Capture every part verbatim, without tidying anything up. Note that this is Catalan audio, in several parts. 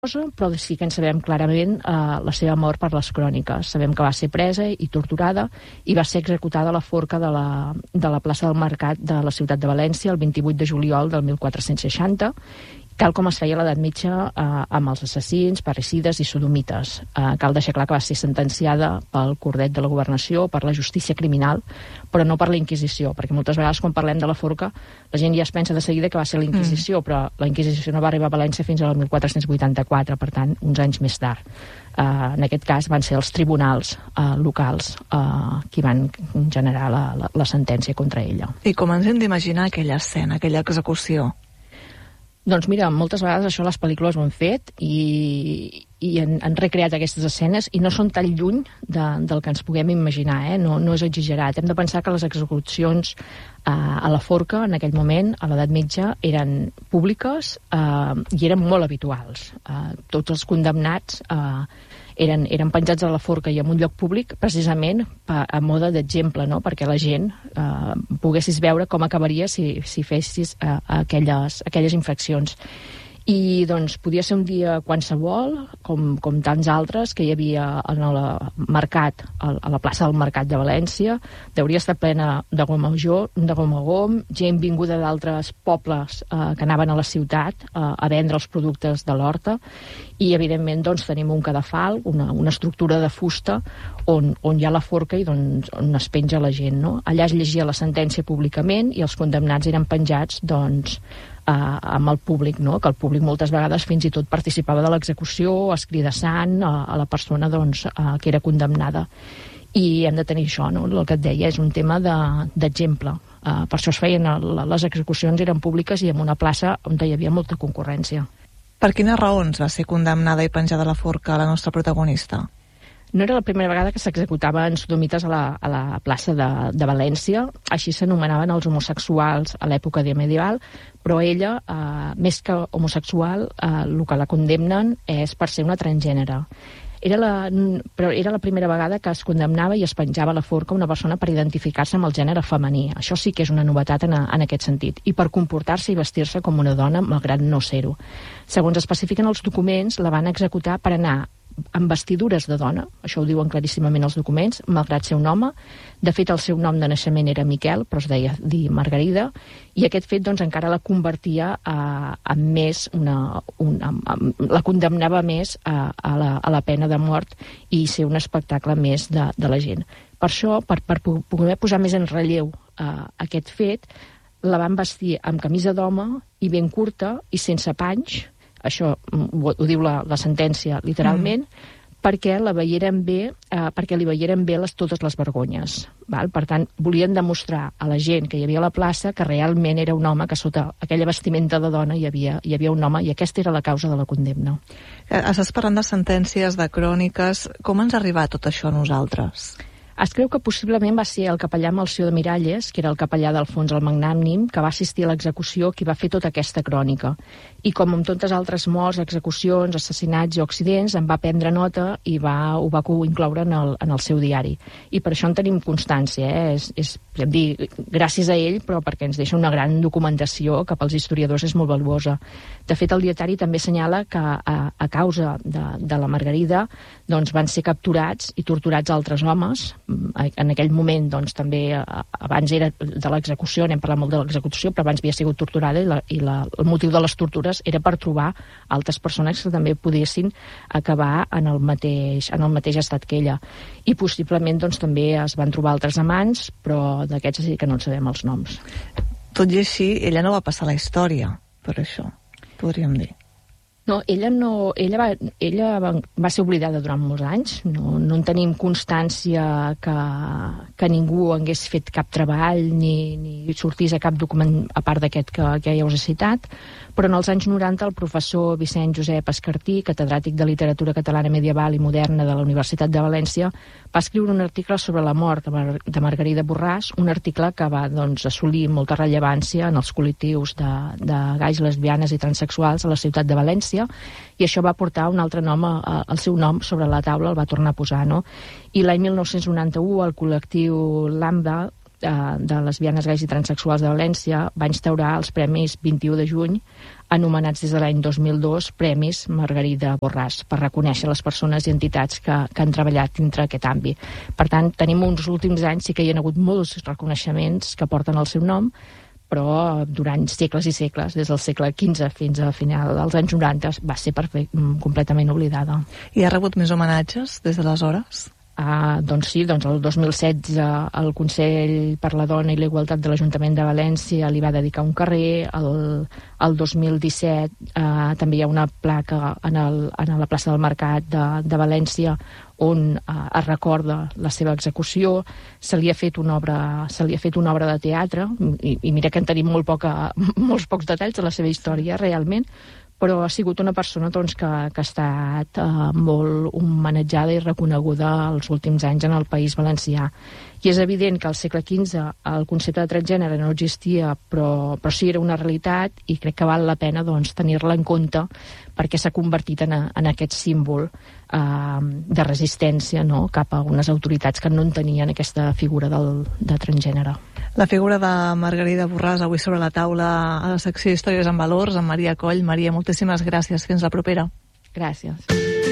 però sí que en sabem clarament eh, la seva mort per les cròniques. Sabem que va ser presa i torturada i va ser executada a la forca de la, de la plaça del Mercat de la ciutat de València el vint-i-vuit de juliol del mil quatre-cents seixanta, tal com es feia a l'edat mitja eh, amb els assassins, parricides i sodomites. Eh, cal deixar clar que va ser sentenciada pel cordet de la governació, per la justícia criminal, però no per la Inquisició, perquè moltes vegades quan parlem de la forca la gent ja es pensa de seguida que va ser la Inquisició, mm. però la Inquisició no va arribar a València fins al mil quatre-cents vuitanta-quatre, per tant, uns anys més tard. Eh, en aquest cas van ser els tribunals eh, locals eh, qui van generar la, la, la sentència contra ella. I com ens hem d'imaginar aquella escena, aquella execució? Doncs mira, moltes vegades això les pel·lícules ho han fet i, i han, han recreat aquestes escenes i no són tan lluny de, del que ens puguem imaginar, eh? no, no és exagerat. Hem de pensar que les execucions eh, a la forca en aquell moment, a l'edat mitja, eren públiques eh, i eren molt habituals. Eh, tots els condemnats eh, eren, eren penjats a la forca i en un lloc públic precisament a, a mode d'exemple, no? Perquè la gent eh, poguessis veure com acabaria si, si fessis eh, aquelles, aquelles infraccions. I doncs podia ser un dia qualsevol, com, com tants altres que hi havia en el mercat, a la plaça del Mercat de València. Hauria estar plena de gom a gom, de gom a gom, gent vinguda d'altres pobles eh, que anaven a la ciutat eh, a vendre els productes de l'horta, i evidentment doncs, tenim un cadafal, una, una estructura de fusta on, on hi ha la forca i doncs, on es penja la gent, no? Allà es llegia la sentència públicament i els condemnats eren penjats doncs, eh, amb el públic, no? Que el públic moltes vegades fins i tot participava de l'execució, escridassant a, a la persona doncs, eh, que era condemnada. I hem de tenir això, no? El que et deia, és un tema d'exemple. De, eh, per això es feien, les execucions eren públiques i en una plaça on hi havia molta concurrència. Per quines raons va ser condemnada i penjada a la forca la nostra protagonista? No era la primera vegada que s'executaven sodomites a la, a la plaça de, de València. Així s'anomenaven els homosexuals a l'època medieval, però ella, eh, més que homosexual, eh, el que la condemnen és per ser una transgènere. Era la, però era la primera vegada que es condemnava i es penjava a la forca una persona per identificar-se amb el gènere femení. Això sí que és una novetat en, a, en aquest sentit. I per comportar-se i vestir-se com una dona, malgrat no ser-ho. Segons especifiquen els documents, la van executar per anar amb vestidures de dona, això ho diuen claríssimament els documents, malgrat ser un home. De fet, el seu nom de naixement era Miquel, però es deia dir Margarida, i aquest fet doncs, encara la convertia a, a més, una, una, a, la condemnava més a, a, la, a la pena de mort i ser un espectacle més de, de la gent. Per això, per, per poder posar més en relleu uh, aquest fet, la van vestir amb camisa d'home i ben curta i sense panys. Això ho, ho diu la, la sentència literalment, mm. perquè la veieren bé, eh, perquè li veieren bé les, totes les vergonyes. Val? Per tant, volien demostrar a la gent que hi havia a la plaça que realment era un home, que sota aquella vestimenta de dona hi havia, hi havia un home, i aquesta era la causa de la condemna. Estàs parlant de sentències, de cròniques. Com ens ha arribat tot això a nosaltres? Es creu que possiblement va ser el capellà Melcior de Miralles, que era el capellà d'Alfons el Magnànim, que va assistir a l'execució, qui va fer tota aquesta crònica. I com amb tantes altres morts, execucions, assassinats i accidents, en va prendre nota i va, ho va incloure en el, en el seu diari. I per això en tenim constància. Eh? És, és, podem dir, gràcies a ell, però perquè ens deixa una gran documentació que pels historiadors és molt valuosa. De fet, el dietari també assenyala que a, a causa de, de la Margarida doncs, van ser capturats i torturats altres homes. En aquell moment, doncs, també, abans era de l'execució, n'hem parlat molt de l'execució, però abans havia sigut torturada i, la, i la, el motiu de les tortures era per trobar altres persones que també poguessin acabar en el mateix, en el mateix estat que ella. I possiblement, doncs, també es van trobar altres amants, però d'aquests sí que no en sabem els noms. Tot i així, ella no va passar la història, per això, podríem dir. No, ella, no, ella, va, ella va, va ser oblidada durant molts anys. No, no en tenim constància que, que ningú hagués fet cap treball ni, ni sortís a cap document a part d'aquest que, que ja us he citat. Però en els anys noranta el professor Vicent Josep Escartí, catedràtic de literatura catalana medieval i moderna de la Universitat de València, va escriure un article sobre la mort de, Mar de Margarida Borràs, un article que va doncs, assolir molta rellevància en els col·lectius de, de gais, lesbianes i transexuals a la ciutat de València, i això va portar un altre nom, el seu nom sobre la taula el va tornar a posar, no? I l'any mil nou-cents noranta-u el col·lectiu Lambda de lesbianes, gais i transsexuals de València va instaurar els Premis vint-i-u de juny, anomenats des de l'any dos mil dos Premis Margarida Borràs, per reconèixer les persones i entitats que, que han treballat dintre aquest àmbit. Per tant, tenim uns últims anys, sí que hi ha hagut molts reconeixements que porten el seu nom, però durant segles i segles, des del segle quinze fins a final dels anys noranta, va ser perfect, completament oblidada. I ha rebut més homenatges des d'aleshores? Uh, doncs sí, doncs el dos mil setze el Consell per la Dona i la Igualtat de l'Ajuntament de València li va dedicar un carrer, el, el dos mil disset uh, també hi ha una placa en, el, en la plaça del Mercat de, de València on uh, es recorda la seva execució. Se li ha fet una obra, se li ha fet una obra de teatre i, i mira que en tenim molt poca, molts pocs detalls de la seva història realment, però ha sigut una persona doncs, que, que ha estat eh, molt homenatjada i reconeguda els últims anys en el País Valencià. I és evident que al segle quinze el concepte de transgènere no existia, però, però sí era una realitat i crec que val la pena doncs, tenir-la en compte perquè s'ha convertit en, a, en aquest símbol eh, de resistència, no?, cap a unes autoritats que no entenien aquesta figura del, de transgènere. La figura de Margarida Borràs avui sobre la taula a la secció Històries en Valors, amb Maria Coll. Maria, moltíssimes gràcies. Fins la propera. Gràcies.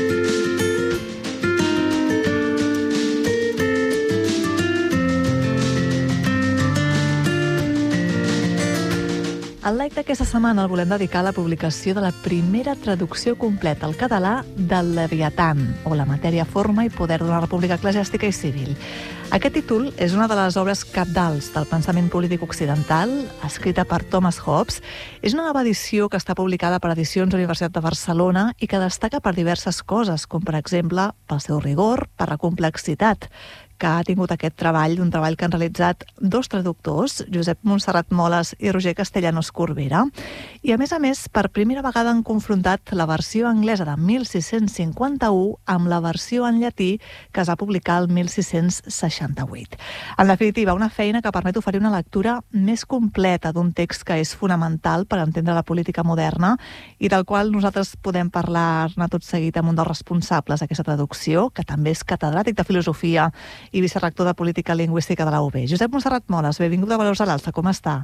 El like d'aquesta setmana el volem dedicar a la publicació de la primera traducció completa al català del Leviatán, o la matèria, forma i poder d'una república eclesiàstica i civil. Aquest títol és una de les obres cabdals del pensament polític occidental, escrita per Thomas Hobbes. És una nova edició que està publicada per Edicions Universitat de Barcelona i que destaca per diverses coses, com per exemple pel seu rigor, per la complexitat que ha tingut aquest treball, un treball que han realitzat dos traductors, Josep Montserrat Moles i Roger Castellanos Corbera, i a més a més, per primera vegada han confrontat la versió anglesa de mil sis-cents cinquanta-u amb la versió en llatí que es va publicar el mil sis-cents seixanta-vuit. En definitiva, una feina que permet oferir una lectura més completa d'un text que és fonamental per entendre la política moderna i del qual nosaltres podem parlar-ne tot seguit amb un dels responsables d'aquesta traducció, que també és catedràtic de filosofia i vicerector de Política Lingüística de la U B. Josep Montserrat Moles, benvingut a Valors a l'Alça, com està?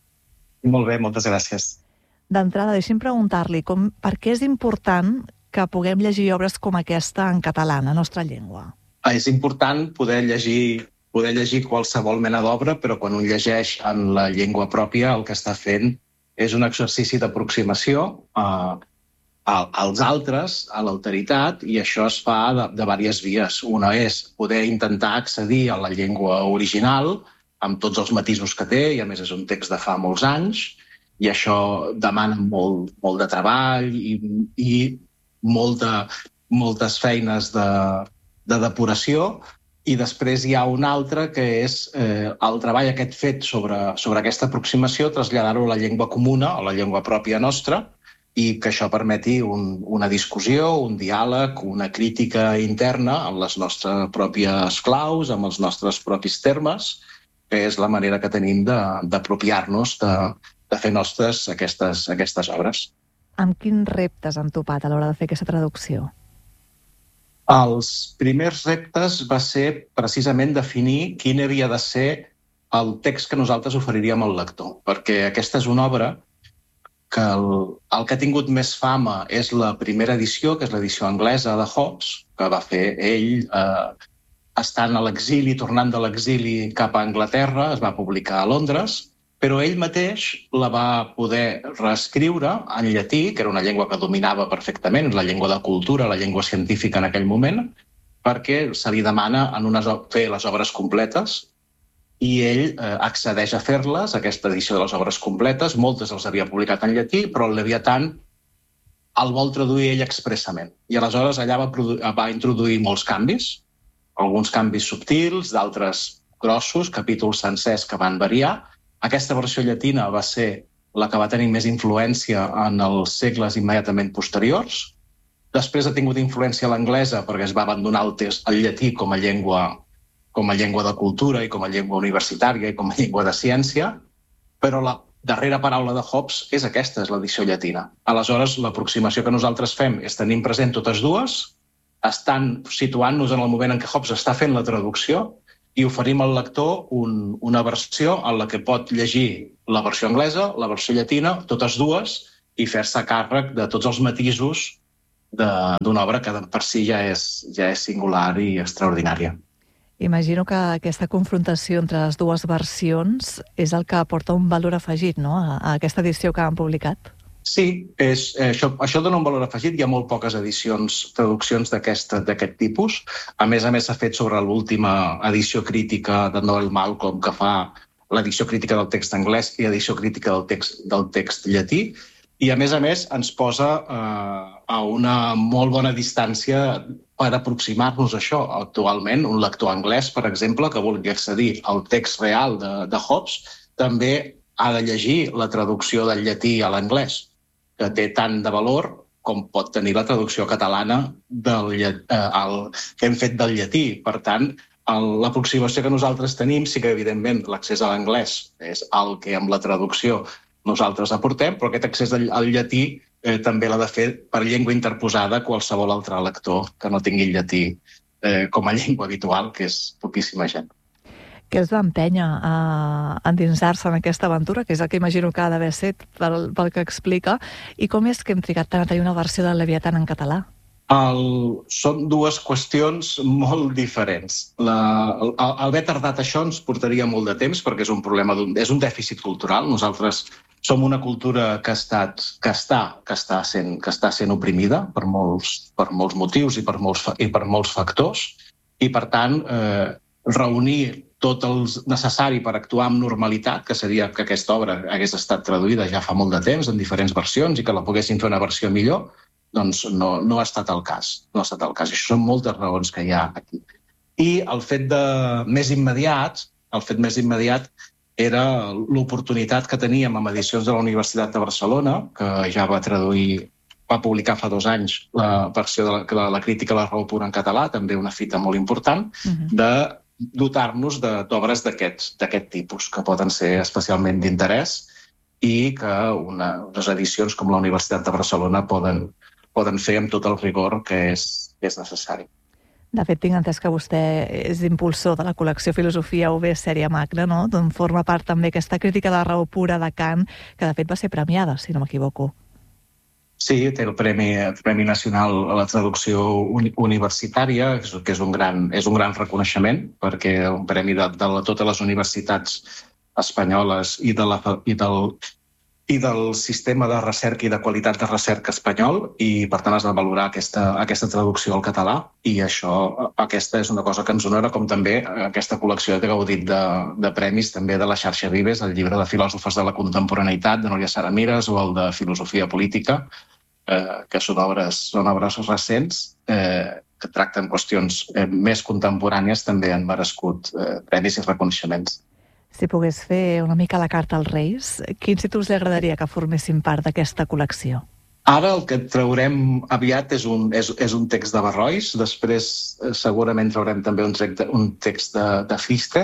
Molt bé, moltes gràcies. D'entrada, deixi'm preguntar-li com, per què és important que puguem llegir obres com aquesta en català, en la nostra llengua? És important poder llegir, poder llegir qualsevol mena d'obra, però quan un llegeix en la llengua pròpia el que està fent és un exercici d'aproximació a als altres, a l'alteritat, i això es fa de, de diverses vies. Una és poder intentar accedir a la llengua original, amb tots els matisos que té, i a més és un text de fa molts anys, i això demana molt, molt de treball i, i molt de, moltes feines de, de depuració, i després hi ha un altre que és eh, el treball aquest fet sobre, sobre aquesta aproximació, traslladar-ho a la llengua comuna, a la llengua pròpia nostra, i que això permeti un, una discussió, un diàleg, una crítica interna amb les nostres pròpies claus, amb els nostres propis termes, que és la manera que tenim d'apropiar-nos, de, de fer nostres aquestes, aquestes obres. Amb quins reptes han topat a l'hora de fer aquesta traducció? Els primers reptes va ser precisament definir quin havia de ser el text que nosaltres oferiríem al lector, perquè aquesta és una obra que el, el que ha tingut més fama és la primera edició, que és l'edició anglesa de Hobbes, que va fer ell eh, estant a l'exili, tornant de l'exili cap a Anglaterra, es va publicar a Londres, però ell mateix la va poder reescriure en llatí, que era una llengua que dominava perfectament, la llengua de cultura, la llengua científica en aquell moment, perquè se li demana en unes, fer les obres completes, i ell eh, accedeix a fer-les, aquesta edició de les obres completes, moltes els havia publicat en llatí, però el Leviatán el vol traduir ell expressament. I aleshores allà va, va introduir molts canvis, alguns canvis subtils, d'altres grossos, capítols sencers que van variar. Aquesta versió llatina va ser la que va tenir més influència en els segles immediatament posteriors. Després ha tingut influència l'anglesa perquè es va abandonar el, text, el llatí com a llengua com a llengua de cultura i com a llengua universitària i com a llengua de ciència, però la darrera paraula de Hobbes és aquesta, és l'edició llatina. Aleshores, l'aproximació que nosaltres fem és tenint present totes dues, estan situant-nos en el moment en què Hobbes està fent la traducció i oferim al lector un, una versió en la que pot llegir la versió anglesa, la versió llatina, totes dues, i fer-se càrrec de tots els matisos d'una obra que per si ja és, ja és singular i extraordinària. Imagino que aquesta confrontació entre les dues versions és el que aporta un valor afegit, no?, a, a aquesta edició que han publicat. Sí, és, això, això dona un valor afegit. Hi ha molt poques edicions, traduccions d'aquest tipus. A més a més, s'ha fet sobre l'última edició crítica de Noel Malcolm, que fa l'edició crítica del text anglès i l'edició crítica del text, del text llatí. I, a més a més, ens posa eh, a una molt bona distància per aproximar-nos a això. Actualment, un lector anglès, per exemple, que vulgui accedir al text real de, de Hobbes, també ha de llegir la traducció del llatí a l'anglès, que té tant de valor com pot tenir la traducció catalana del, eh, el, que hem fet del llatí. Per tant, l'aproximació que nosaltres tenim, sí que, evidentment, l'accés a l'anglès és el que amb la traducció nosaltres aportem, però aquest accés al llatí eh, també l'ha de fer per llengua interposada qualsevol altre lector que no tingui el llatí eh, com a llengua habitual, que és poquíssima gent. Què els va empènyer a endinsar-se en aquesta aventura, que és el que imagino que ha d'haver set pel, pel que explica, i com és que hem trigat tant a tenir una versió del Leviatan en català? El, són dues qüestions molt diferents. La, el, el haver tardat això ens portaria molt de temps perquè és un problema, d'un, és un dèficit cultural. Nosaltres som una cultura que, ha estat, que, està, que, està, sent, que està sent oprimida per molts, per molts motius i per molts, i per molts factors, i per tant eh, reunir tot el necessari per actuar amb normalitat, que seria que aquesta obra hagués estat traduïda ja fa molt de temps en diferents versions i que la poguessin fer una versió millor, doncs no, no ha estat el cas. No ha estat el cas. Això són moltes raons que hi ha aquí. I el fet de més immediat, el fet més immediat era l'oportunitat que teníem amb edicions de la Universitat de Barcelona, que ja va traduir, va publicar fa dos anys la versió de la, de la crítica a la raó pura en català, també una fita molt important, uh-huh. de dotar-nos d'obres d'aquest tipus, que poden ser especialment d'interès i que una, unes edicions com la Universitat de Barcelona poden, poden fer amb tot el rigor que és, que és necessari. De fet, tinc entès que vostè és impulsor de la col·lecció Filosofia U B Sèrie Magna, no? D'on forma part també aquesta crítica de la raó pura de Kant, que de fet va ser premiada, si no m'equivoco. Sí, té el Premi, el Premi Nacional a la Traducció uni, Universitària, que és un gran, és un gran reconeixement, perquè és un premi de, de totes les universitats espanyoles i, de la, i, del, i del sistema de recerca i de qualitat de recerca espanyol, i per tant has de valorar aquesta, aquesta traducció al català, i això, aquesta és una cosa que ens honora, com també aquesta col·lecció que ha gaudit de, de premis també de la xarxa Vives, el llibre de Filòsofes de la Contemporaneïtat de Núria Saramires o el de Filosofia Política, eh, que són obres, són obres recents eh, que tracten qüestions eh, més contemporànies, també han merescut eh, premis i reconeixements. Si pogués fer una mica la carta als Reis, quins títols li agradaria que formessin part d'aquesta col·lecció? Ara el que traurem aviat és un, és, és un text de Barrois, després eh, segurament traurem també un, text, un text de, de Fichte.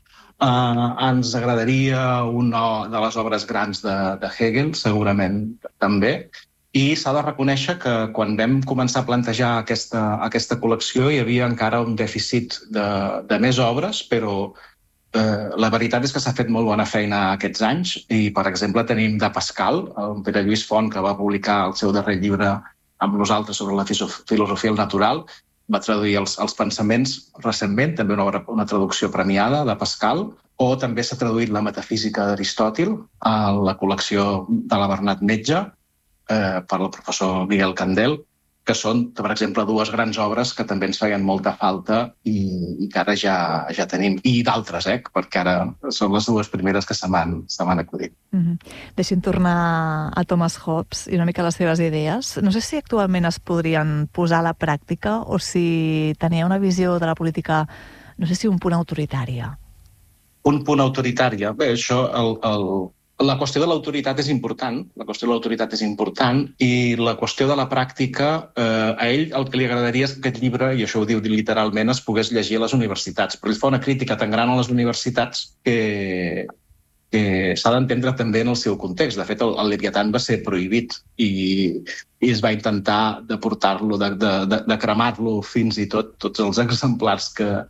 Uh, ens agradaria una de les obres grans de, de Hegel, segurament també. I s'ha de reconèixer que quan vam començar a plantejar aquesta, aquesta col·lecció hi havia encara un dèficit de, de més obres, però eh, la veritat és que s'ha fet molt bona feina aquests anys i, per exemple, tenim de Pascal, el Pere Lluís Font, que va publicar el seu darrer llibre amb nosaltres sobre la filosofia natural, va traduir els, els pensaments recentment, també una, una traducció premiada de Pascal, o també s'ha traduït la metafísica d'Aristòtil a la col·lecció de la Bernat Metge, Eh, per el professor Miguel Candel, que són, per exemple, dues grans obres que també ens feien molta falta i, i que ara ja, ja tenim, i d'altres, eh, perquè ara són les dues primeres que se m'han acudit. Mm-hmm. Deixin tornar a Thomas Hobbes i una mica les seves idees. No sé si actualment es podrien posar a la pràctica o si tenia una visió de la política, no sé si un punt autoritària. Un punt autoritària? Bé, això... El, el... La qüestió de l'autoritat és important, la qüestió de l'autoritat és important i la qüestió de la pràctica, eh, a ell el que li agradaria és que aquest llibre, i això ho diu literalment, es pogués llegir a les universitats. Però ell fa una crítica tan gran a les universitats que, que s'ha d'entendre també en el seu context. De fet, el, el Leviatan va ser prohibit i, i es va intentar de portar-lo, de, de, de, de cremar-lo fins i tot, tots els exemplars que,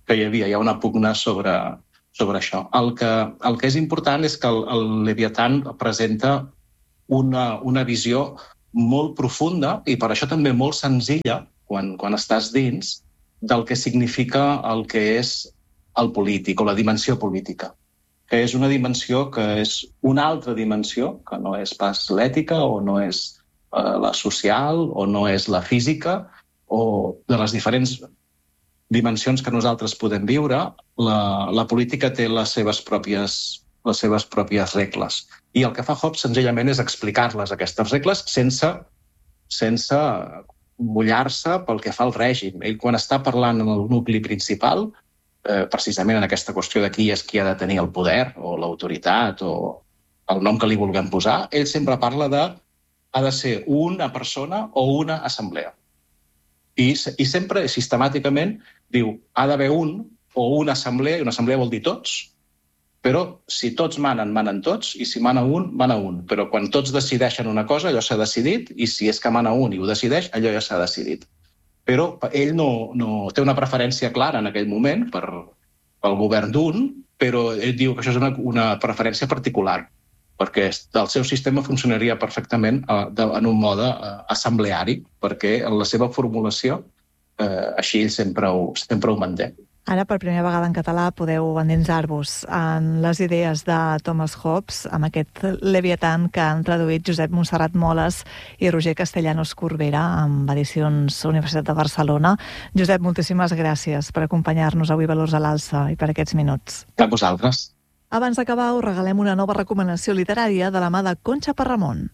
que hi havia, hi ha una pugna sobre, sobre això. El que, el que és important és que el, el Leviatán presenta una, una visió molt profunda i per això també molt senzilla, quan, quan estàs dins, del que significa el que és el polític o la dimensió política, que és una dimensió que és una altra dimensió, que no és pas l'ètica o no és eh, la social o no és la física o de les diferents dimensions que nosaltres podem viure, la, la política té les seves pròpies, les seves pròpies regles. I el que fa Hobbes senzillament és explicar-les, aquestes regles, sense, sense mullar-se pel que fa al règim. Ell, quan està parlant en el nucli principal, eh, precisament en aquesta qüestió de qui és qui ha de tenir el poder o l'autoritat o el nom que li vulguem posar, ell sempre parla de ha de ser una persona o una assemblea. I, i sempre, sistemàticament, diu ha d'haver un o una assemblea, i una assemblea vol dir tots, però si tots manen, manen tots, i si mana un, mana un. Però quan tots decideixen una cosa, allò s'ha decidit, i si és que mana un i ho decideix, allò ja s'ha decidit. Però ell no, no té una preferència clara en aquell moment per, pel govern d'un, però ell diu que això és una, una preferència particular, perquè el seu sistema funcionaria perfectament eh, de, en un mode eh, assembleari, perquè en la seva formulació eh, així ell sempre ho, sempre ho manté. Ara, per primera vegada en català, podeu endinsar-vos en les idees de Thomas Hobbes, amb aquest Leviatán que han traduït Josep Montserrat Moles i Roger Castellanos Corbera, amb edicions Universitat de Barcelona. Josep, moltíssimes gràcies per acompanyar-nos avui Valors a l'Alça i per aquests minuts. A vosaltres. Abans d'acabar, us regalem una nova recomanació literària de la mà de Conxa Parramon.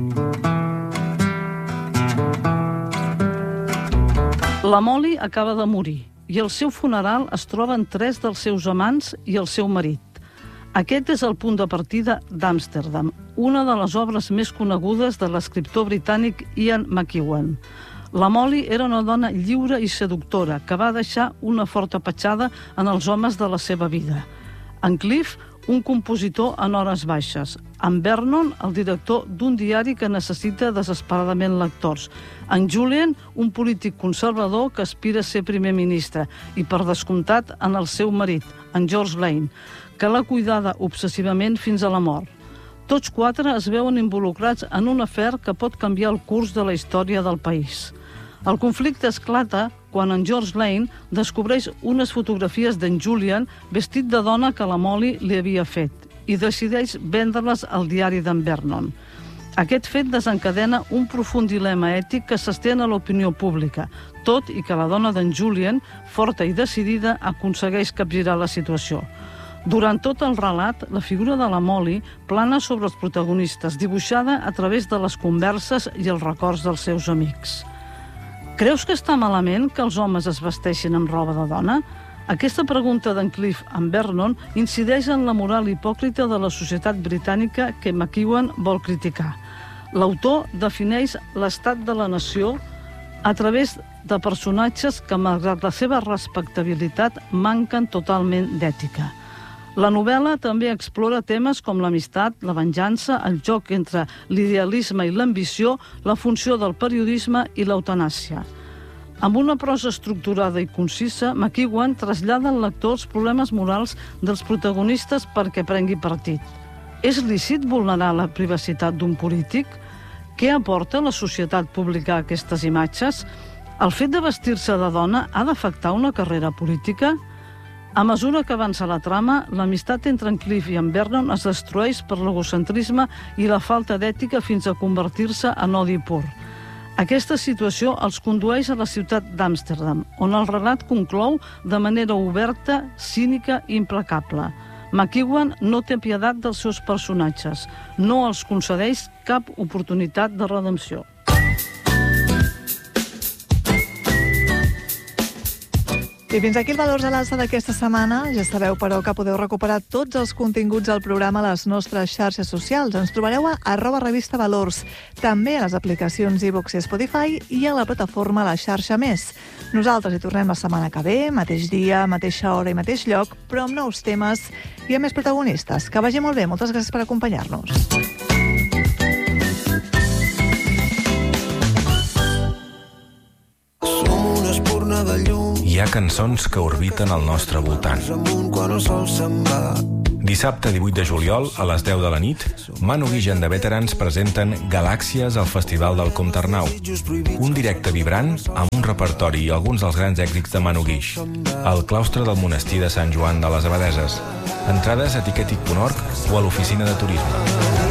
La Molly acaba de morir i al seu funeral es troben tres dels seus amants i el seu marit. Aquest és el punt de partida d'Amsterdam, una de les obres més conegudes de l'escriptor britànic Ian McEwan. La Molly era una dona lliure i seductora que va deixar una forta petjada en els homes de la seva vida. En Cliff, un compositor en hores baixes. En Vernon, el director d'un diari que necessita desesperadament lectors. En Julian, un polític conservador que aspira a ser primer ministre. I, per descomptat, en el seu marit, en George Lane, que l'ha cuidada obsessivament fins a la mort. Tots quatre es veuen involucrats en un afer que pot canviar el curs de la història del país. El conflicte esclata quan en George Lane descobreix unes fotografies d'en Julian vestit de dona que la Molly li havia fet i decideix vendre-les al diari d'en Vernon. Aquest fet desencadena un profund dilema ètic que s'estén a l'opinió pública, tot i que la dona d'en Julian, forta i decidida, aconsegueix capgirar la situació. Durant tot el relat, la figura de la Molly plana sobre els protagonistes, dibuixada a través de les converses i els records dels seus amics. Creus que està malament que els homes es vesteixin amb roba de dona? Aquesta pregunta d'en Cliff en Vernon incideix en la moral hipòcrita de la societat britànica que McEwan vol criticar. L'autor defineix l'estat de la nació a través de personatges que, malgrat la seva respectabilitat, manquen totalment d'ètica. La novel·la també explora temes com l'amistat, la venjança, el joc entre l'idealisme i l'ambició, la funció del periodisme i l'eutanàsia. Amb una prosa estructurada i concisa, McEwan trasllada al lector els problemes morals dels protagonistes perquè prengui partit. És lícit vulnerar la privacitat d'un polític? Què aporta la societat publicar aquestes imatges? El fet de vestir-se de dona ha d'afectar una carrera política? A mesura que avança la trama, l'amistat entre en Cliff i en Vernon es destrueix per l'egocentrisme i la falta d'ètica fins a convertir-se en odi pur. Aquesta situació els condueix a la ciutat d'Amsterdam, on el relat conclou de manera oberta, cínica i implacable. McEwan no té piedat dels seus personatges, no els concedeix cap oportunitat de redempció. I fins aquí el Valors a l'Alça d'aquesta setmana. Ja sabeu, però, que podeu recuperar tots els continguts del programa a les nostres xarxes socials. Ens trobareu a arroba revista Valors, també a les aplicacions iVoox i Spotify i a la plataforma La Xarxa Més. Nosaltres hi tornem la setmana que ve, mateix dia, mateixa hora i mateix lloc, però amb nous temes i amb més protagonistes. Que vagi molt bé. Moltes gràcies per acompanyar-nos. Som una espurna Hi ha cançons que orbiten al nostre voltant. Dissabte divuit de juliol, a les deu de la nit, Manu Guix and the Veterans presenten Galàxies al Festival del Comte Arnau. Un directe vibrant amb un repertori i alguns dels grans èxits de Manu Guix. Al claustre del monestir de Sant Joan de les Abadesses. Entrades a tiquetic punt org o a l'oficina de turisme.